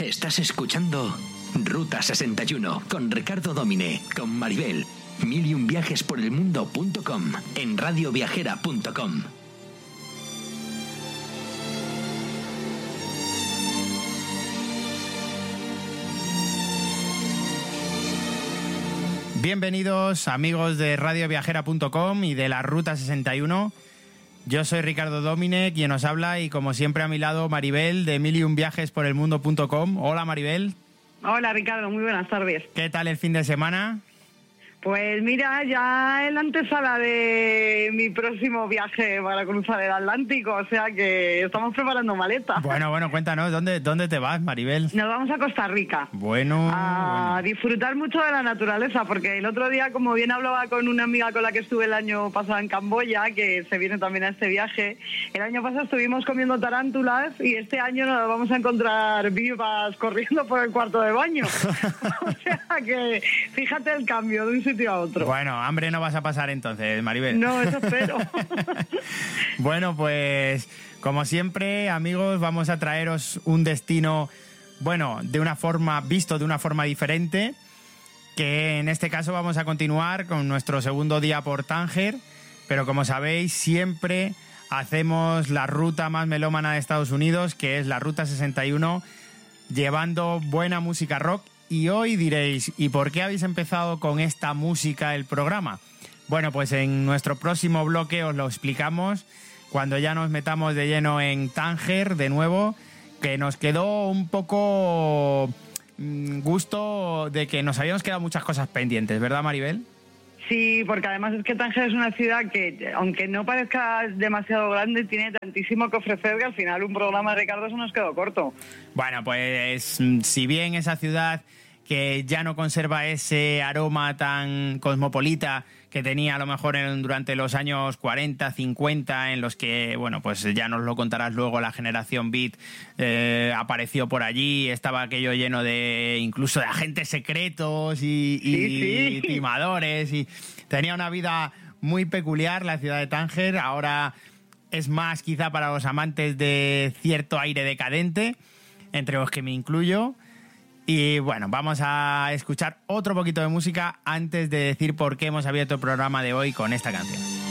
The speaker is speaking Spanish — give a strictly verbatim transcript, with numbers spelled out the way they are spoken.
Estás escuchando Ruta sesenta y uno con Ricardo Domine, con Maribel. mil y un viajes por el mundo punto com en radio viajera punto com. Bienvenidos amigos de radio viajera punto com y de la Ruta sesenta y uno. Yo soy Ricardo Domine, quien os habla, y como siempre a mi lado Maribel de mil y un viajes por el mundo punto com. Hola Maribel. Hola Ricardo, muy buenas tardes. ¿Qué tal el fin de semana? Pues mira, ya en la antesala de mi próximo viaje para cruzar el Atlántico, o sea que estamos preparando maleta. Bueno, bueno, cuéntanos, ¿dónde, dónde te vas, Maribel? Nos vamos a Costa Rica. Bueno, A bueno. disfrutar mucho de la naturaleza, porque el otro día, como bien hablaba con una amiga con la que estuve el año pasado en Camboya, que se viene también a este viaje, el año pasado estuvimos comiendo tarántulas y este año nos vamos a encontrar vivas corriendo por el cuarto de baño. O sea que fíjate el cambio de un sitio a otro. Bueno, hambre no vas a pasar entonces, Maribel. No, eso espero. Bueno, pues como siempre, amigos, vamos a traeros un destino, bueno, de una forma, visto de una forma diferente, que en este caso vamos a continuar con nuestro segundo día por Tánger, pero como sabéis, siempre hacemos la ruta más melómana de Estados Unidos, que es la Ruta sesenta y uno, llevando buena música rock. Y hoy diréis, ¿y por qué habéis empezado con esta música el programa? Bueno, pues en nuestro próximo bloque os lo explicamos, cuando ya nos metamos de lleno en Tánger de nuevo, que nos quedó un poco mmm, gusto de que nos habíamos quedado muchas cosas pendientes, ¿verdad, Maribel? Sí, porque además es que Tánger es una ciudad que, aunque no parezca demasiado grande, tiene tantísimo que ofrecer que al final un programa de Ricardo se nos quedó corto. Bueno, pues si bien esa ciudad que ya no conserva ese aroma tan cosmopolita que tenía a lo mejor en, durante los años cuarenta, cincuenta, en los que, bueno, pues ya nos lo contarás luego, la generación Beat eh, apareció por allí, estaba aquello lleno de, incluso de agentes secretos y, y, sí, sí. y timadores, y tenía una vida muy peculiar la ciudad de Tánger. Ahora es más quizá para los amantes de cierto aire decadente, entre los que me incluyo. Y bueno, vamos a escuchar otro poquito de música antes de decir por qué hemos abierto el programa de hoy con esta canción.